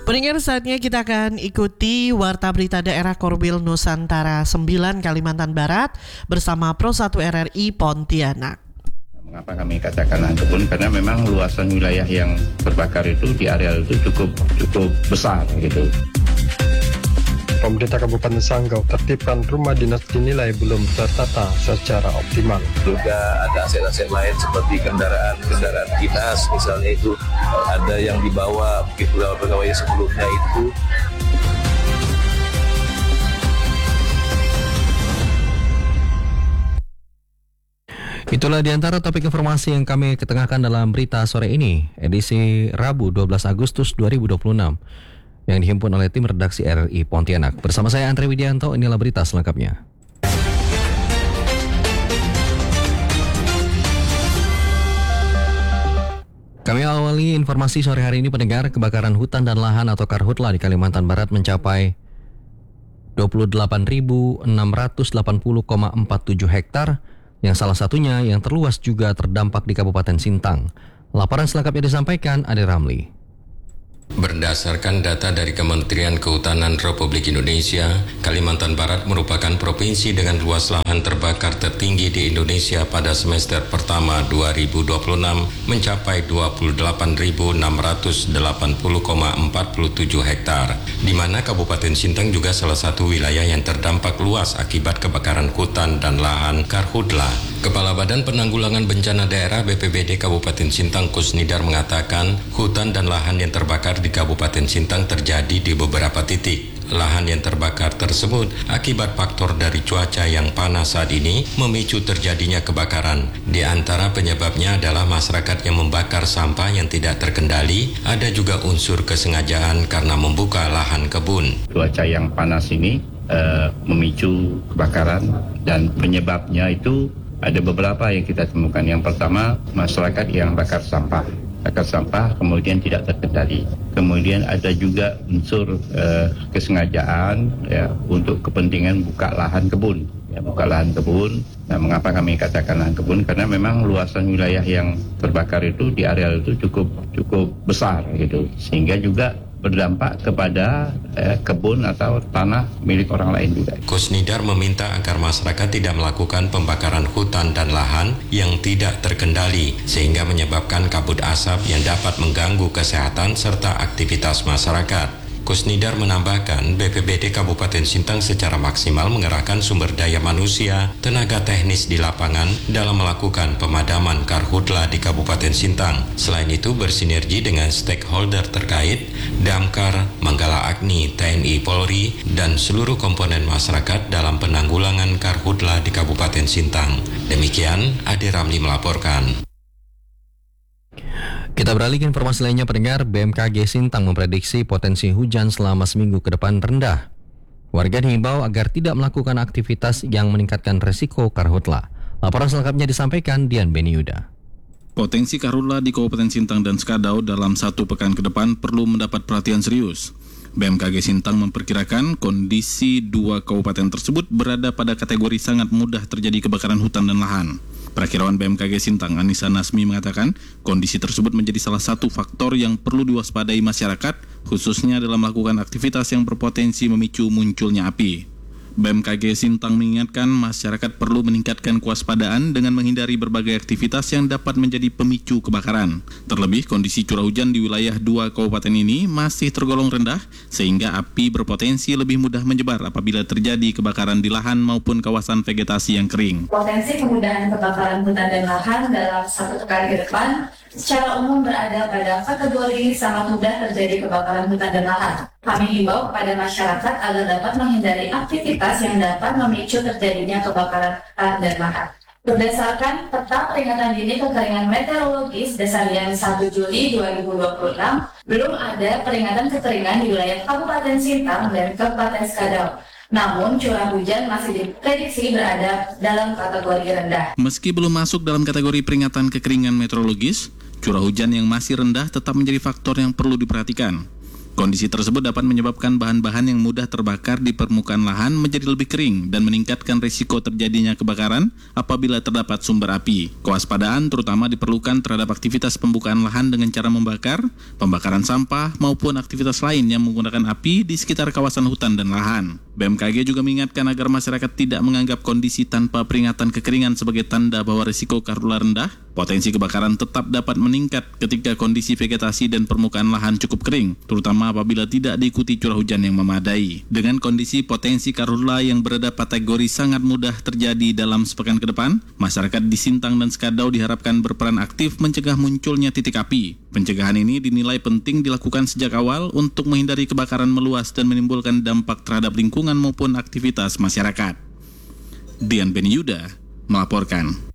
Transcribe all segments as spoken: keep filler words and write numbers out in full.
Pendengar, saatnya kita akan ikuti Warta Berita Daerah Korwil Nusantara sembilan Kalimantan Barat bersama Pro satu R R I Pontianak. Mengapa kami katakan lahan kebun? Karena memang luasan wilayah yang terbakar itu di areal itu cukup cukup besar gitu. Pemerintah Kabupaten Sanggau tertibkan rumah dinas dinilai belum tertata secara optimal. Juga ada aset-aset lain seperti kendaraan-kendaraan dinas, misalnya itu ada yang dibawa pegawai-pegawai sebelumnya itu. Itulah diantara topik informasi yang kami ketengahkan dalam berita sore ini, edisi Rabu dua belas Agustus dua ribu dua puluh enam. Yang dihimpun oleh tim redaksi R R I Pontianak. Bersama saya Andre Widianto, inilah berita selengkapnya. Kami awali informasi sore hari ini, pendengar. Kebakaran hutan dan lahan atau karhutla di Kalimantan Barat mencapai dua puluh delapan ribu enam ratus delapan puluh koma empat tujuh hektar, yang salah satunya yang terluas juga terdampak di Kabupaten Sintang. Laporan selengkapnya disampaikan Ade Ramli. Berdasarkan data dari Kementerian Kehutanan Republik Indonesia, Kalimantan Barat merupakan provinsi dengan luas lahan terbakar tertinggi di Indonesia pada semester pertama dua ribu dua puluh enam mencapai dua puluh delapan ribu enam ratus delapan puluh koma empat tujuh hektar, di mana Kabupaten Sintang juga salah satu wilayah yang terdampak luas akibat kebakaran hutan dan lahan karhutla. Kepala Badan Penanggulangan Bencana Daerah B P B D Kabupaten Sintang Kusnidar mengatakan hutan dan lahan yang terbakar di Kabupaten Sintang terjadi di beberapa titik. Lahan yang terbakar tersebut akibat faktor dari cuaca yang panas saat ini memicu terjadinya kebakaran. Di antara penyebabnya adalah masyarakat yang membakar sampah yang tidak terkendali. Ada juga unsur kesengajaan karena membuka lahan kebun. Cuaca yang panas ini uh, memicu kebakaran dan penyebabnya itu ada beberapa yang kita temukan. Yang pertama, masyarakat yang bakar sampah. Bakar sampah kemudian tidak terkendali. Kemudian ada juga unsur uh, kesengajaan ya, untuk kepentingan buka lahan kebun. Ya, buka lahan kebun. Nah, mengapa kami katakan lahan kebun? Karena memang luasan wilayah yang terbakar itu di areal itu cukup cukup besar gitu. Sehingga juga berdampak kepada eh, kebun atau tanah milik orang lain juga. Kusnidar meminta agar masyarakat tidak melakukan pembakaran hutan dan lahan yang tidak terkendali sehingga menyebabkan kabut asap yang dapat mengganggu kesehatan serta aktivitas masyarakat. Kusnidar menambahkan B P B D Kabupaten Sintang secara maksimal mengerahkan sumber daya manusia, tenaga teknis di lapangan dalam melakukan pemadaman karhutla di Kabupaten Sintang. Selain itu bersinergi dengan stakeholder terkait, Damkar, Manggala Agni, T N I Polri, dan seluruh komponen masyarakat dalam penanggulangan karhutla di Kabupaten Sintang. Demikian, Ade Ramli melaporkan. Kita beralih ke informasi lainnya, pendengar. B M K G Sintang memprediksi potensi hujan selama seminggu ke depan rendah. Warga dihimbau agar tidak melakukan aktivitas yang meningkatkan resiko karhutla. Laporan selengkapnya disampaikan Dian Beniuda. Potensi karhutla di Kabupaten Sintang dan Skadau dalam satu pekan ke depan perlu mendapat perhatian serius. B M K G Sintang memperkirakan kondisi dua kabupaten tersebut berada pada kategori sangat mudah terjadi kebakaran hutan dan lahan. Perakirawan B M K G Sintang, Anissa Nasmi, mengatakan kondisi tersebut menjadi salah satu faktor yang perlu diwaspadai masyarakat, khususnya dalam melakukan aktivitas yang berpotensi memicu munculnya api. B M K G Sintang mengingatkan masyarakat perlu meningkatkan kewaspadaan dengan menghindari berbagai aktivitas yang dapat menjadi pemicu kebakaran. Terlebih, kondisi curah hujan di wilayah dua kabupaten ini masih tergolong rendah, sehingga api berpotensi lebih mudah menyebar apabila terjadi kebakaran di lahan maupun kawasan vegetasi yang kering. Potensi kemudahan kebakaran hutan dan lahan dalam satu pekan ke depan secara umum berada pada kategori sangat mudah terjadi kebakaran hutan dan lahan. Kami himbau kepada masyarakat agar dapat menghindari aktivitas yang dapat memicu terjadinya kebakaran hutan dan lahan. Berdasarkan peta peringatan dini kekeringan meteorologis Dasarian satu Juli dua ribu dua puluh enam, belum ada peringatan kekeringan di wilayah Kabupaten Sintang dan Kabupaten Skadau. Namun curah hujan masih diprediksi berada dalam kategori rendah. Meski belum masuk dalam kategori peringatan kekeringan meteorologis, curah hujan yang masih rendah tetap menjadi faktor yang perlu diperhatikan. Kondisi tersebut dapat menyebabkan bahan-bahan yang mudah terbakar di permukaan lahan menjadi lebih kering dan meningkatkan risiko terjadinya kebakaran apabila terdapat sumber api. Kewaspadaan terutama diperlukan terhadap aktivitas pembukaan lahan dengan cara membakar, pembakaran sampah, maupun aktivitas lain yang menggunakan api di sekitar kawasan hutan dan lahan. B M K G juga mengingatkan agar masyarakat tidak menganggap kondisi tanpa peringatan kekeringan sebagai tanda bahwa risiko karhutla rendah. Potensi kebakaran tetap dapat meningkat ketika kondisi vegetasi dan permukaan lahan cukup kering, terutama apabila tidak diikuti curah hujan yang memadai. Dengan kondisi potensi karhutla yang berada kategori sangat mudah terjadi dalam sepekan ke depan, masyarakat di Sintang dan Skadau diharapkan berperan aktif mencegah munculnya titik api. Pencegahan ini dinilai penting dilakukan sejak awal untuk menghindari kebakaran meluas dan menimbulkan dampak terhadap lingkungan maupun aktivitas masyarakat. Dian Beniuda melaporkan.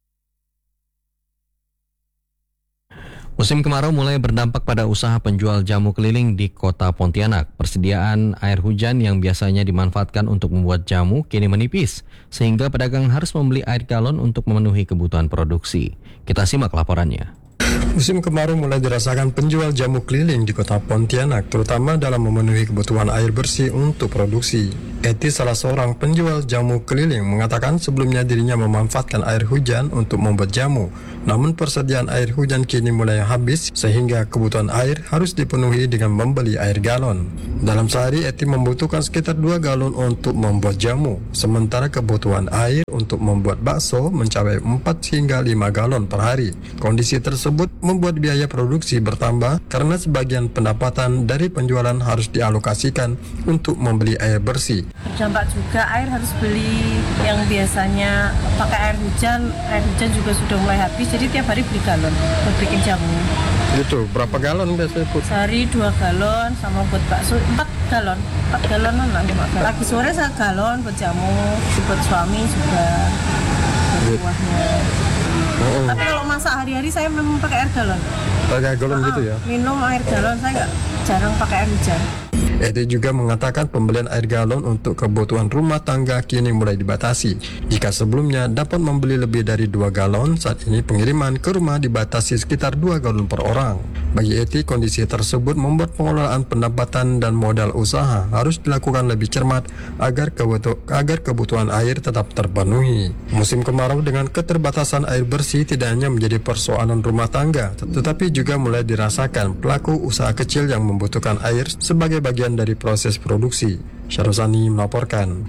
Musim kemarau mulai berdampak pada usaha penjual jamu keliling di kota Pontianak. Persediaan air hujan yang biasanya dimanfaatkan untuk membuat jamu kini menipis, sehingga pedagang harus membeli air galon untuk memenuhi kebutuhan produksi. Kita simak laporannya. Musim kemarau mulai dirasakan penjual jamu keliling di kota Pontianak, terutama dalam memenuhi kebutuhan air bersih untuk produksi. Eti, salah seorang penjual jamu keliling, mengatakan sebelumnya dirinya memanfaatkan air hujan untuk membuat jamu. Namun persediaan air hujan kini mulai habis sehingga kebutuhan air harus dipenuhi dengan membeli air galon. Dalam sehari Eti membutuhkan sekitar dua galon untuk membuat jamu, sementara kebutuhan air untuk membuat bakso mencapai empat hingga lima galon per hari. Kondisi tersebut membuat biaya produksi bertambah karena sebagian pendapatan dari penjualan harus dialokasikan untuk membeli air bersih. Berdampak juga air harus beli yang biasanya pakai air hujan, air hujan juga sudah mulai habis, jadi tiap hari beli galon buat bikin jamu. Itu berapa galon biasanya, Put? Sehari dua galon, sama buat bakso empat galon, empat galonan lah. Pagi sore saya galon buat jamu, buat suami juga, buat buahnya. Oh. Tapi kalau masak hari-hari saya memang pakai air galon. Pakai galon oh, gitu ya? Minum air galon, saya nggak jarang pakai air hujan. Edi juga mengatakan pembelian air galon untuk kebutuhan rumah tangga kini mulai dibatasi. Jika sebelumnya dapat membeli lebih dari dua galon, saat ini pengiriman ke rumah dibatasi sekitar dua galon per orang. Bagi Eti, kondisi tersebut membuat pengelolaan pendapatan dan modal usaha harus dilakukan lebih cermat agar, kebutu- agar kebutuhan air tetap terpenuhi. Musim kemarau dengan keterbatasan air bersih tidak hanya menjadi persoalan rumah tangga, tetapi juga mulai dirasakan pelaku usaha kecil yang membutuhkan air sebagai bagian dari proses produksi. Syarosani melaporkan.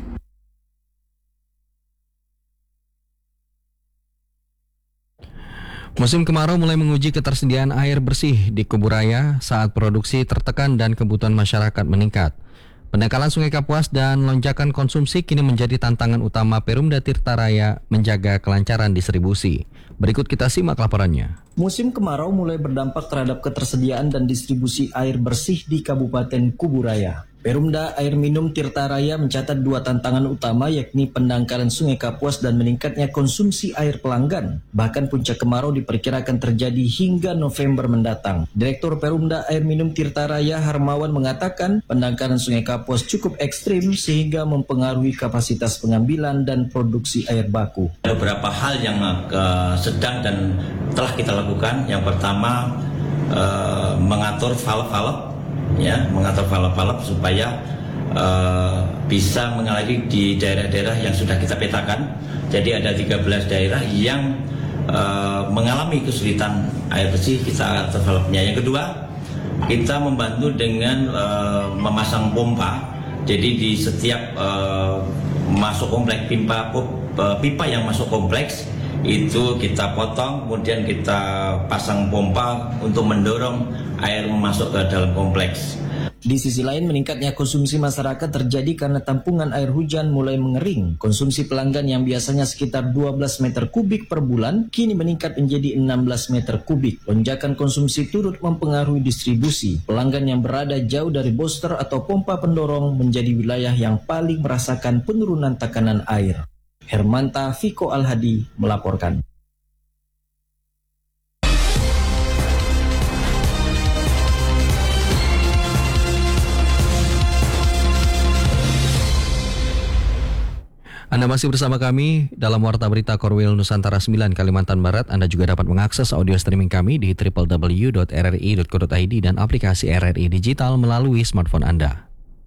Musim kemarau mulai menguji ketersediaan air bersih di Kuburaya saat produksi tertekan dan kebutuhan masyarakat meningkat. Pendangkalan Sungai Kapuas dan lonjakan konsumsi kini menjadi tantangan utama Perumda Tirta Raya menjaga kelancaran distribusi. Berikut kita simak laporannya. Musim kemarau mulai berdampak terhadap ketersediaan dan distribusi air bersih di Kabupaten Kuburaya. Perumda Air Minum Tirta Raya mencatat dua tantangan utama, yakni pendangkalan Sungai Kapuas dan meningkatnya konsumsi air pelanggan. Bahkan puncak kemarau diperkirakan terjadi hingga November mendatang. Direktur Perumda Air Minum Tirta Raya Harmawan mengatakan pendangkalan Sungai Kapuas cukup ekstrim sehingga mempengaruhi kapasitas pengambilan dan produksi air baku. Ada beberapa hal yang uh, sedang dan telah kita lakukan. Yang pertama uh, mengatur valve-valve, ya, mengatur valve-valve supaya uh, bisa mengaliri di daerah-daerah yang sudah kita petakan. Jadi ada tiga belas daerah yang uh, mengalami kesulitan air bersih, kita atur valve-nya. Yang kedua, kita membantu dengan uh, memasang pompa. Jadi di setiap uh, masuk kompleks pipa, pipa yang masuk kompleks itu kita potong, kemudian kita pasang pompa untuk mendorong air masuk ke dalam kompleks. Di sisi lain, meningkatnya konsumsi masyarakat terjadi karena tampungan air hujan mulai mengering. Konsumsi pelanggan yang biasanya sekitar dua belas meter kubik per bulan kini meningkat menjadi enam belas meter kubik. Lonjakan konsumsi turut mempengaruhi distribusi. Pelanggan yang berada jauh dari booster atau pompa pendorong menjadi wilayah yang paling merasakan penurunan tekanan air. Hermanta Viko Al-Hadi melaporkan. Anda Anda masih bersama kami dalam Warta Berita Korwil Nusantara sembilan Kalimantan Barat. Anda juga dapat mengakses audio streaming kami di w w w dot r r i dot co dot i d dan aplikasi R R I Digital melalui smartphone Anda.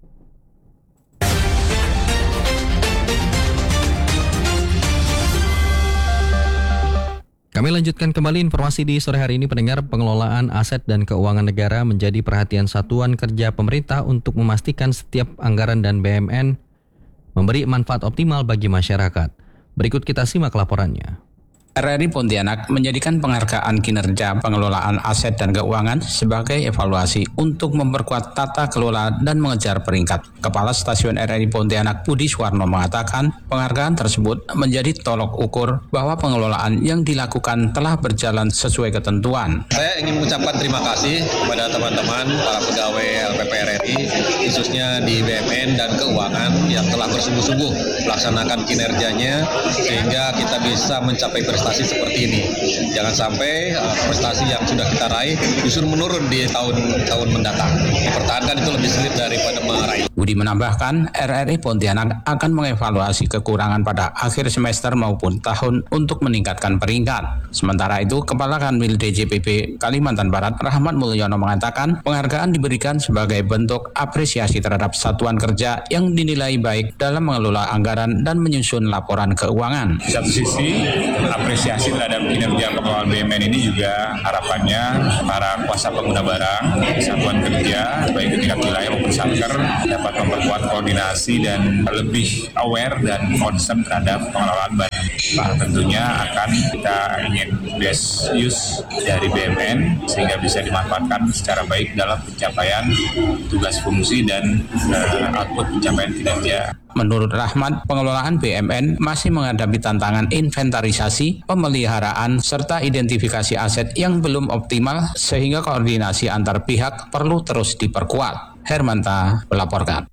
Kami lanjutkan kembali informasi di sore hari ini, pendengar. Pengelolaan aset dan keuangan negara menjadi perhatian satuan kerja pemerintah untuk memastikan setiap anggaran dan B M N memberi manfaat optimal bagi masyarakat. Berikut kita simak laporannya. R R I Pontianak menjadikan penghargaan kinerja pengelolaan aset dan keuangan sebagai evaluasi untuk memperkuat tata kelola dan mengejar peringkat. Kepala Stasiun R R I Pontianak Budi Suwarno mengatakan penghargaan tersebut menjadi tolok ukur bahwa pengelolaan yang dilakukan telah berjalan sesuai ketentuan. Saya ingin mengucapkan terima kasih kepada teman-teman para pegawai L P P R R I, khususnya di B M N dan keuangan yang telah bersungguh-sungguh melaksanakan kinerjanya sehingga kita bisa mencapai prestasi prestasi seperti ini. Jangan sampai uh, prestasi yang sudah kita raih justru menurun di tahun-tahun mendatang. Dipertahankan itu lebih sulit daripada meraih. Budi menambahkan, R R I Pontianak akan mengevaluasi kekurangan pada akhir semester maupun tahun untuk meningkatkan peringkat. Sementara itu, Kepala Kanwil D J P P Kalimantan Barat Rahmat Mulyono mengatakan penghargaan diberikan sebagai bentuk apresiasi terhadap satuan kerja yang dinilai baik dalam mengelola anggaran dan menyusun laporan keuangan. Di satu sisi, apresiasi terhadap kinerja pengelolaan B M N ini juga harapannya para kuasa pengguna barang, satuan kerja, baik di tingkat wilayah maupun satker, dapat memperkuat koordinasi dan lebih aware dan concern terhadap pengelolaan barang. Nah, tentunya akan kita ingin best use dari B M N sehingga bisa dimanfaatkan secara baik dalam pencapaian tugas fungsi dan uh, output pencapaian kinerja. Menurut Rahmat, pengelolaan B M N masih menghadapi tantangan inventarisasi, pemeliharaan, serta identifikasi aset yang belum optimal sehingga koordinasi antar pihak perlu terus diperkuat. Hermanta melaporkan.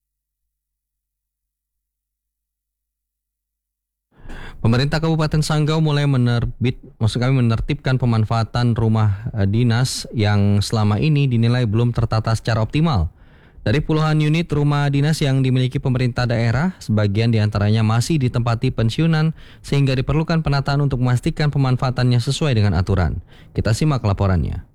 Pemerintah Kabupaten Sanggau mulai menerbit, maksud kami menertibkan pemanfaatan rumah dinas yang selama ini dinilai belum tertata secara optimal. Dari puluhan unit rumah dinas yang dimiliki pemerintah daerah, sebagian diantaranya masih ditempati pensiunan sehingga diperlukan penataan untuk memastikan pemanfaatannya sesuai dengan aturan. Kita simak laporannya.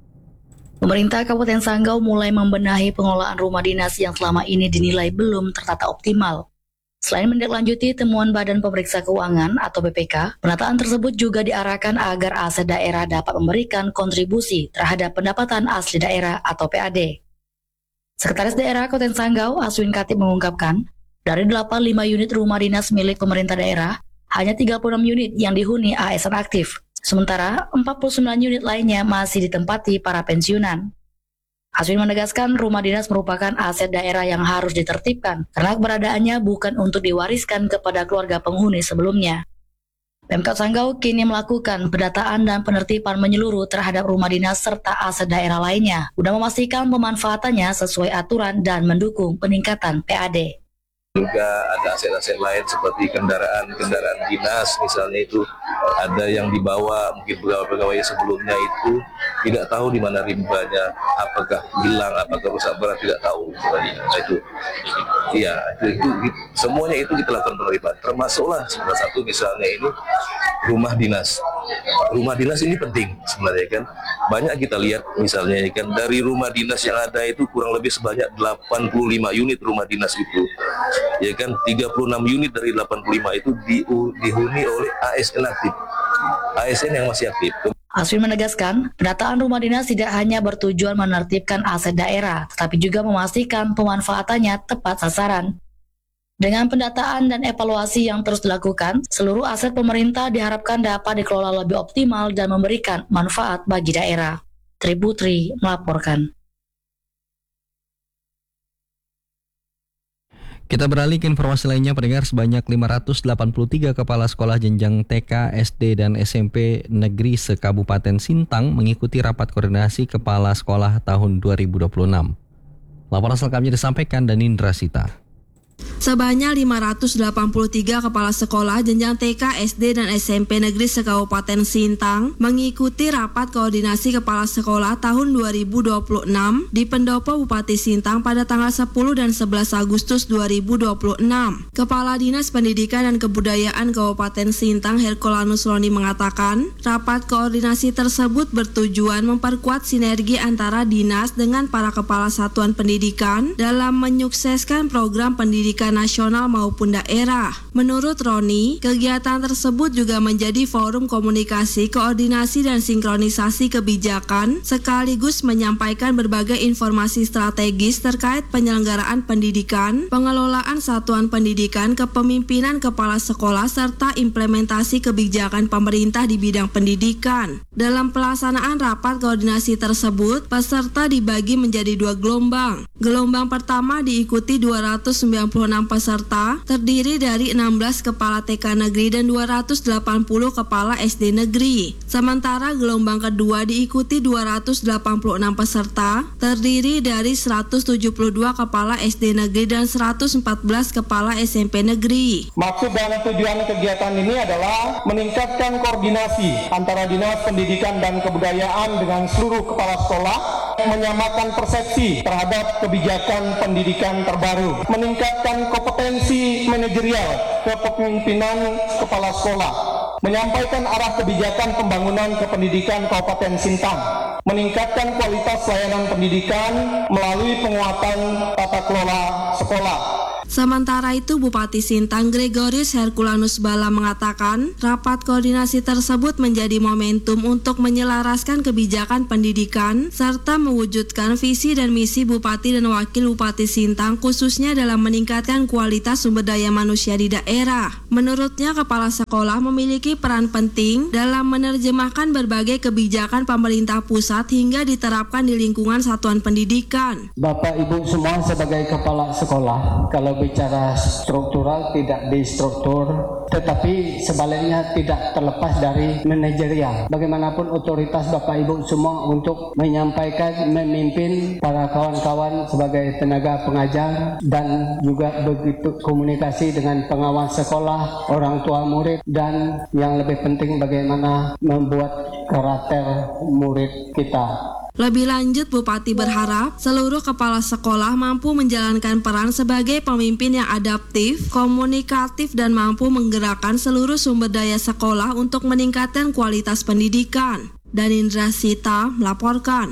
Pemerintah Kabupaten Sanggau mulai membenahi pengelolaan rumah dinas yang selama ini dinilai belum tertata optimal. Selain menindaklanjuti temuan Badan Pemeriksa Keuangan atau B P K, penataan tersebut juga diarahkan agar aset daerah dapat memberikan kontribusi terhadap pendapatan asli daerah atau P A D. Sekretaris Daerah Kabupaten Sanggau, Aswin Katib mengungkapkan, dari delapan puluh lima unit rumah dinas milik pemerintah daerah, hanya tiga puluh enam unit yang dihuni A S N aktif, sementara empat puluh sembilan unit lainnya masih ditempati para pensiunan. Aswin menegaskan rumah dinas merupakan aset daerah yang harus ditertibkan karena keberadaannya bukan untuk diwariskan kepada keluarga penghuni sebelumnya. Pemkab Sanggau kini melakukan pendataan dan penertiban menyeluruh terhadap rumah dinas serta aset daerah lainnya guna memastikan pemanfaatannya sesuai aturan dan mendukung peningkatan P A D. Juga ada aset-aset lain seperti kendaraan-kendaraan dinas misalnya itu ada yang dibawa mungkin pegawai-pegawai sebelumnya itu tidak tahu di mana rimbanya, apakah hilang, apakah rusak berat, tidak tahu. Nah, itu, iya, itu, itu, itu, semuanya itu kita lakukan penerimaan. Termasuklah salah satu misalnya ini rumah dinas. Rumah dinas ini penting sebenarnya kan. Banyak kita lihat misalnya kan dari rumah dinas yang ada itu kurang lebih sebanyak delapan puluh lima unit rumah dinas itu. Ya kan, tiga puluh enam unit dari delapan puluh lima itu di, dihuni oleh A S N aktif. A S N yang masih aktif. Aswin menegaskan, pendataan rumah dinas tidak hanya bertujuan menertibkan aset daerah, tetapi juga memastikan pemanfaatannya tepat sasaran. Dengan pendataan dan evaluasi yang terus dilakukan, seluruh aset pemerintah diharapkan dapat dikelola lebih optimal dan memberikan manfaat bagi daerah. Tri Putri melaporkan. Kita beralih ke informasi lainnya, pendengar. Sebanyak lima ratus delapan puluh tiga kepala sekolah jenjang T K, S D, dan S M P negeri se-Kabupaten Sintang mengikuti rapat koordinasi kepala sekolah tahun dua ribu dua puluh enam. Laporan selengkapnya disampaikan Danindra Sita. Sebanyak lima ratus delapan puluh tiga kepala sekolah jenjang T K, S D, dan S M P negeri se-Kabupaten Sintang mengikuti rapat koordinasi kepala sekolah tahun dua ribu dua puluh enam di Pendopo Bupati Sintang pada tanggal sepuluh dan sebelas Agustus dua ribu dua puluh enam. Kepala Dinas Pendidikan dan Kebudayaan Kabupaten Sintang Herculanus Roni mengatakan, rapat koordinasi tersebut bertujuan memperkuat sinergi antara dinas dengan para kepala satuan pendidikan dalam menyukseskan program pendidikan nasional maupun daerah. Menurut Roni, kegiatan tersebut juga menjadi forum komunikasi, koordinasi, dan sinkronisasi kebijakan sekaligus menyampaikan berbagai informasi strategis terkait penyelenggaraan pendidikan, pengelolaan satuan pendidikan, kepemimpinan kepala sekolah, serta implementasi kebijakan pemerintah di bidang pendidikan. Dalam pelaksanaan rapat koordinasi tersebut, peserta dibagi menjadi dua gelombang. Gelombang pertama diikuti dua ratus sembilan puluh enam peserta, terdiri dari enam belas kepala T K negeri dan dua ratus delapan puluh kepala S D negeri. Sementara gelombang kedua diikuti dua ratus delapan puluh enam peserta, terdiri dari seratus tujuh puluh dua kepala S D negeri dan seratus empat belas kepala S M P negeri. Maksud dan tujuan kegiatan ini adalah meningkatkan koordinasi antara Dinas Pendidikan dan Kebudayaan dengan seluruh kepala sekolah, menyamakan persepsi terhadap kebijakan pendidikan terbaru, meningkatkan kompetensi manajerial kepemimpinan kepala sekolah, menyampaikan arah kebijakan pembangunan kependidikan Kabupaten Sintang, meningkatkan kualitas layanan pendidikan melalui penguatan tata kelola sekolah. Sementara itu, Bupati Sintang Gregorius Herculanus Bala mengatakan, rapat koordinasi tersebut menjadi momentum untuk menyelaraskan kebijakan pendidikan serta mewujudkan visi dan misi Bupati dan Wakil Bupati Sintang khususnya dalam meningkatkan kualitas sumber daya manusia di daerah. Menurutnya, kepala sekolah memiliki peran penting dalam menerjemahkan berbagai kebijakan pemerintah pusat hingga diterapkan di lingkungan satuan pendidikan. Bapak Ibu semua sebagai kepala sekolah, kalau bicara struktural tidak di struktur, tetapi sebaliknya tidak terlepas dari manajerial. Bagaimanapun otoritas Bapak Ibu semua untuk menyampaikan, memimpin para kawan-kawan sebagai tenaga pengajar dan juga begitu komunikasi dengan pengawas sekolah, orang tua murid, dan yang lebih penting bagaimana membuat karakter murid kita. Lebih lanjut, Bupati berharap seluruh kepala sekolah mampu menjalankan peran sebagai pemimpin yang adaptif, komunikatif, dan mampu menggerakkan seluruh sumber daya sekolah untuk meningkatkan kualitas pendidikan. Danindra Sita melaporkan.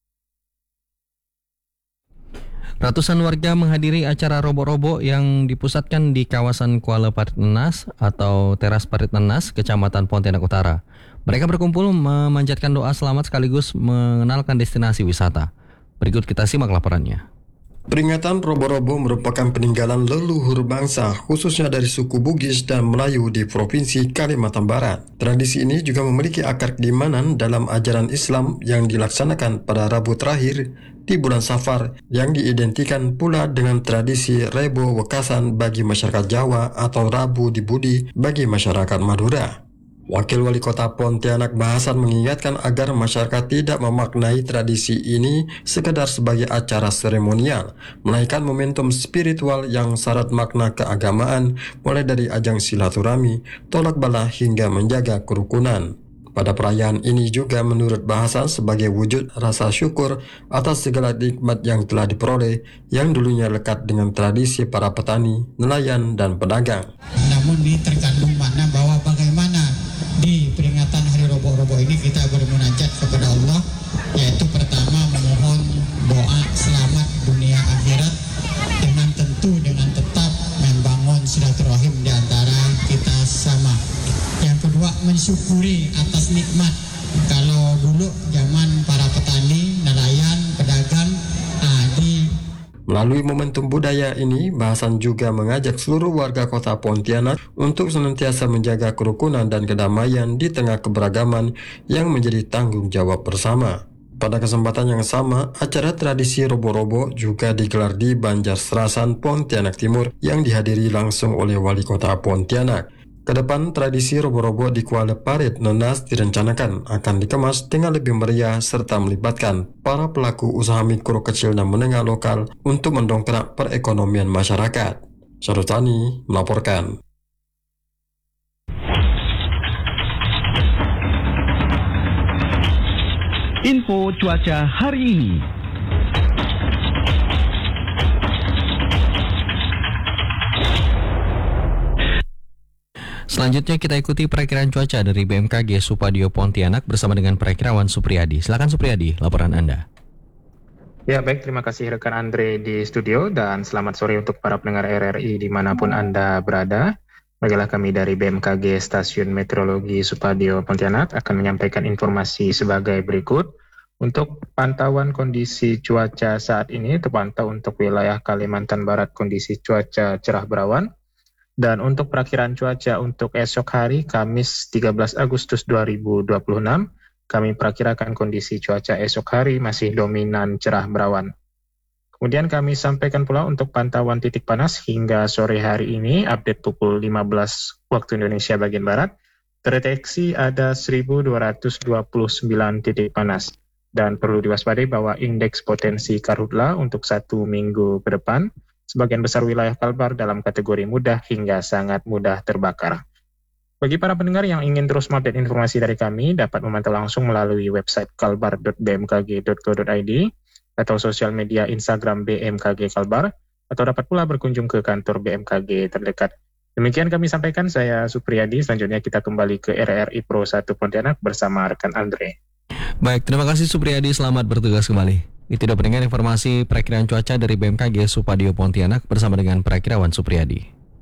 Ratusan warga menghadiri acara robo-robo yang dipusatkan di kawasan Kuala Parit Nenas atau Teras Parit Nenas, Kecamatan Pontianak Utara. Mereka berkumpul memanjatkan doa selamat sekaligus mengenalkan destinasi wisata. Berikut kita simak laporannya. Peringatan robo-robo merupakan peninggalan leluhur bangsa, khususnya dari suku Bugis dan Melayu di Provinsi Kalimantan Barat. Tradisi ini juga memiliki akar keimanan dalam ajaran Islam yang dilaksanakan pada Rabu terakhir di bulan Safar, yang diidentikan pula dengan tradisi Rebo Wekasan bagi masyarakat Jawa atau Rabu di Budi bagi masyarakat Madura. Wakil Wali Kota Pontianak Bahasan mengingatkan agar masyarakat tidak memaknai tradisi ini sekadar sebagai acara seremonial, melainkan momentum spiritual yang syarat makna keagamaan, mulai dari ajang silaturahmi, tolak bala hingga menjaga kerukunan. Pada perayaan ini juga menurut Bahasan sebagai wujud rasa syukur atas segala nikmat yang telah diperoleh yang dulunya lekat dengan tradisi para petani, nelayan, dan pedagang. Namun ini terkandung makna bahwa bagaimana di peringatan hari robo-robo ini kita bermunajat kepada Allah, yaitu pertama memohon doa selamat dunia akhirat dengan tentu dengan tetap membangun silaturahim di antara kita sama. Yang kedua, mensyukuri atas nikmat. Kalau dulu zaman para petani, nelayan, pedagang, ah, di Melalui momentum budaya ini, Bahasan juga mengajak seluruh warga kota Pontianak untuk senantiasa menjaga kerukunan dan kedamaian di tengah keberagaman yang menjadi tanggung jawab bersama. Pada kesempatan yang sama, acara tradisi robo-robo juga digelar di Banjarserasan, Pontianak Timur yang dihadiri langsung oleh Wali Kota Pontianak. Kedepan, tradisi robo-robo di Kuala Parit Nenas direncanakan akan dikemas dengan lebih meriah serta melibatkan para pelaku usaha mikro, kecil, dan menengah lokal untuk mendongkrak perekonomian masyarakat. Syarutani melaporkan. Info cuaca hari ini. Selanjutnya kita ikuti perakiraan cuaca dari B M K G Supadio Pontianak bersama dengan Perakirawan Supriyadi. Silakan Supriyadi, laporan Anda. Ya baik, terima kasih rekan Andre di studio dan selamat sore untuk para pendengar R R I dimanapun Anda berada. Baiklah, kami dari B M K G Stasiun Meteorologi Supadio Pontianak akan menyampaikan informasi sebagai berikut. Untuk pantauan kondisi cuaca saat ini terpantau untuk wilayah Kalimantan Barat kondisi cuaca cerah berawan. Dan untuk perakiraan cuaca untuk esok hari Kamis tiga belas Agustus dua ribu dua puluh enam, kami perakirakan kondisi cuaca esok hari masih dominan cerah berawan. Kemudian kami sampaikan pula untuk pantauan titik panas hingga sore hari ini, update pukul lima belas waktu Indonesia bagian Barat, terdeteksi ada seribu dua ratus dua puluh sembilan titik panas. Dan perlu diwaspadai bahwa indeks potensi karhutla untuk satu minggu ke depan, sebagian besar wilayah Kalbar dalam kategori mudah hingga sangat mudah terbakar. Bagi para pendengar yang ingin terus mengupdate informasi dari kami, dapat memantau langsung melalui website kalbar dot b m k g dot co dot i d atau sosial media Instagram B M K G Kalbar, atau dapat pula berkunjung ke kantor B M K G terdekat. Demikian kami sampaikan, saya Supriyadi. Selanjutnya kita kembali ke R R I Pro satu Pontianak bersama rekan Andre. Baik, terima kasih Supriyadi, selamat bertugas kembali. Itu sudah pendengar informasi perakiraan cuaca dari B M K G Supadio Pontianak bersama dengan Perakirawan Supriyadi.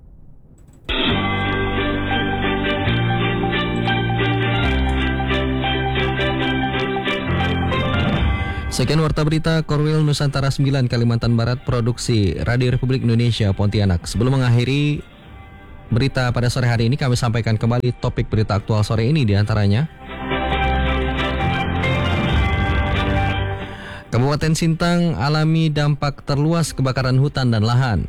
Sekian warta berita Korwil Nusantara sembilan Kalimantan Barat produksi Radio Republik Indonesia Pontianak. Sebelum mengakhiri berita pada sore hari ini, kami sampaikan kembali topik berita aktual sore ini, diantaranya Kabupaten Sintang alami dampak terluas kebakaran hutan dan lahan.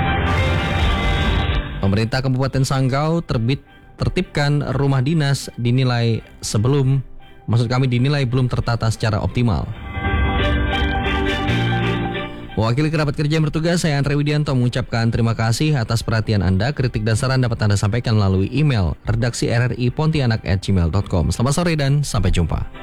Pemerintah Kabupaten Sanggau terbit tertibkan rumah dinas dinilai sebelum, maksud kami dinilai belum tertata secara optimal. Mewakili kerabat kerja yang bertugas, saya Andre Widianto mengucapkan terima kasih atas perhatian Anda. Kritik dan saran dapat Anda sampaikan melalui email redaksi r r i pontianak at gmail dot com. Selamat sore dan sampai jumpa.